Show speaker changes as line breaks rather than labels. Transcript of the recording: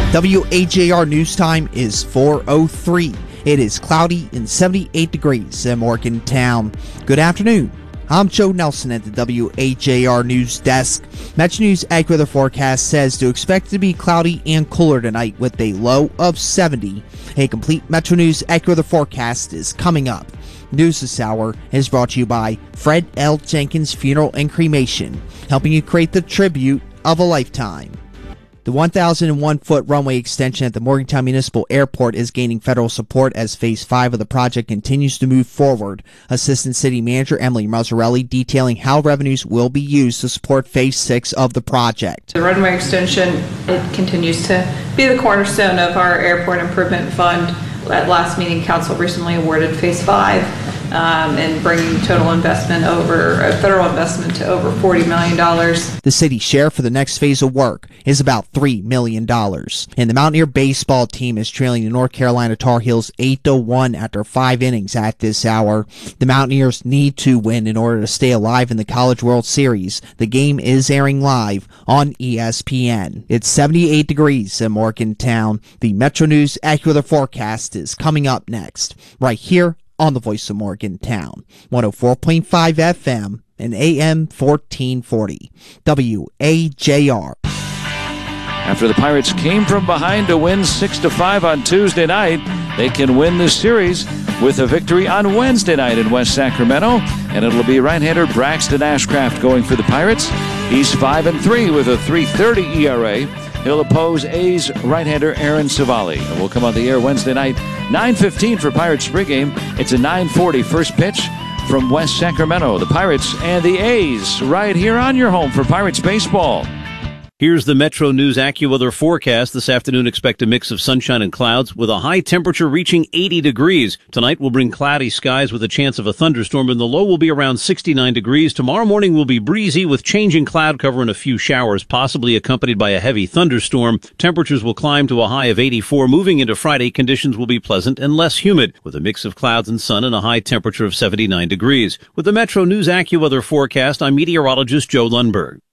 WAJR News Time is 4:03. It is cloudy and 78 degrees in Morgantown. Good afternoon. I'm Joe Nelson at the WAJR News Desk. Metro News AccuWeather forecast says to expect to be cloudy and cooler tonight with a low of 70. A complete Metro News AccuWeather forecast is coming up. News this hour is brought to you by Fred L. Jenkins Funeral and Cremation, helping you create the tribute of a lifetime. The 1,001-foot runway extension at the Morgantown Municipal Airport is gaining federal support as Phase 5 of the project continues to move forward. Assistant City Manager Emily Mazzarelli detailing how revenues will be used to support Phase 6 of the project.
The runway extension, it continues to be the cornerstone of our Airport Improvement Fund. At last meeting, Council recently awarded Phase 5 and bringing total investment federal investment to over $40 million.
The city's share for the next phase of work is about $3 million. And the Mountaineer baseball team is trailing the North Carolina Tar Heels 8-1 after 5 innings at this hour. The Mountaineers need to win in order to stay alive in the College World Series. The game is airing live on ESPN. It's 78 degrees in Morgantown. The Metro News AccuWeather forecast is coming up next, right here on the Voice of Morgantown, 104.5 FM and AM 1440, WAJR.
After the Pirates came from behind to win 6-5 on Tuesday night, they can win this series with a victory on Wednesday night in West Sacramento, and it'll be right-hander Braxton Ashcraft going for the Pirates. He's 5-3 with a .330 ERA. He'll oppose A's right-hander Aaron Savali. And we'll come on the air Wednesday night, 9:15 for Pirates pregame. It's a 9:40 first pitch from West Sacramento. The Pirates and the A's right here on your home for Pirates baseball.
Here's the Metro News AccuWeather forecast. This afternoon, expect a mix of sunshine and clouds with a high temperature reaching 80 degrees. Tonight will bring cloudy skies with a chance of a thunderstorm, and the low will be around 69 degrees. Tomorrow morning will be breezy with changing cloud cover and a few showers, possibly accompanied by a heavy thunderstorm. Temperatures will climb to a high of 84. Moving into Friday, conditions will be pleasant and less humid, with a mix of clouds and sun and a high temperature of 79 degrees. With the Metro News AccuWeather forecast, I'm meteorologist Joe Lundberg.